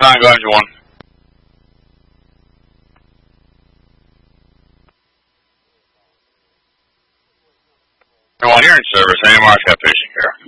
Triangle Engine 1. Well, you're in service. AMR's got patient care.